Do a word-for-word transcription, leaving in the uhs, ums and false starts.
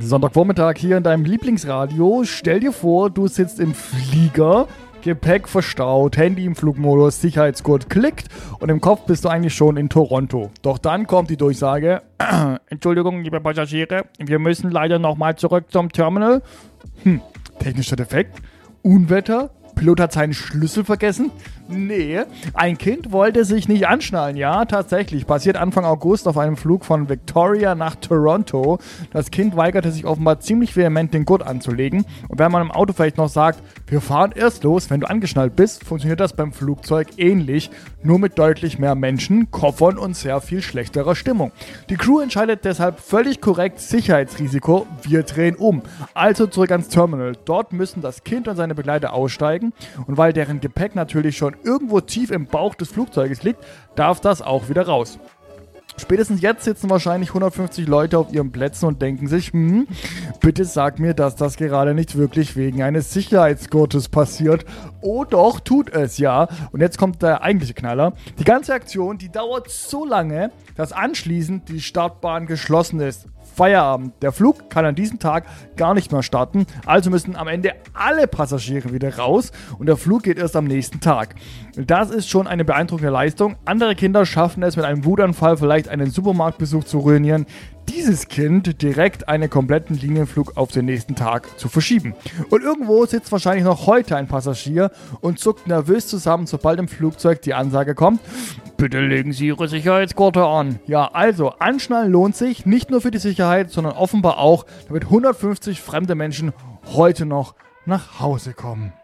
Sonntagvormittag hier in deinem Lieblingsradio. Stell dir vor, du sitzt im Flieger, Gepäck verstaut, Handy im Flugmodus, Sicherheitsgurt klickt und im Kopf bist du eigentlich schon in Toronto. Doch dann kommt die Durchsage, Entschuldigung, liebe Passagiere, wir müssen leider nochmal zurück zum Terminal. Hm, technischer Defekt, Unwetter, Pilot hat seinen Schlüssel vergessen? Nee, ein Kind wollte sich nicht anschnallen. Ja, tatsächlich. Passiert Anfang August auf einem Flug von Victoria nach Toronto. Das Kind weigerte sich offenbar ziemlich vehement, den Gurt anzulegen. Und wenn man im Auto vielleicht noch sagt, wir fahren erst los, wenn du angeschnallt bist, funktioniert das beim Flugzeug ähnlich. Nur mit deutlich mehr Menschen, Koffern und sehr viel schlechterer Stimmung. Die Crew entscheidet deshalb völlig korrekt, Sicherheitsrisiko, wir drehen um. Also zurück ans Terminal. Dort müssen das Kind und seine Begleiter aussteigen. Und weil deren Gepäck natürlich schon irgendwo tief im Bauch des Flugzeuges liegt, darf das auch wieder raus. Spätestens jetzt sitzen wahrscheinlich hundertfünfzig Leute auf ihren Plätzen und denken sich, hm, bitte sag mir, dass das gerade nicht wirklich wegen eines Sicherheitsgurtes passiert. Oh doch, tut es, ja. Und jetzt kommt der eigentliche Knaller. Die ganze Aktion, die dauert so lange, dass anschließend die Startbahn geschlossen ist. Feierabend. Der Flug kann an diesem Tag gar nicht mehr starten, also müssen am Ende alle Passagiere wieder raus und der Flug geht erst am nächsten Tag. Das ist schon eine beeindruckende Leistung. Andere Kinder schaffen es mit einem Wutanfall vielleicht einen Supermarktbesuch zu ruinieren. Dieses Kind direkt einen kompletten Linienflug auf den nächsten Tag zu verschieben. Und irgendwo sitzt wahrscheinlich noch heute ein Passagier und zuckt nervös zusammen, sobald im Flugzeug die Ansage kommt, bitte legen Sie Ihre Sicherheitsgurte an. Ja, also anschnallen lohnt sich, nicht nur für die Sicherheit, sondern offenbar auch, damit hundertfünfzig fremde Menschen heute noch nach Hause kommen.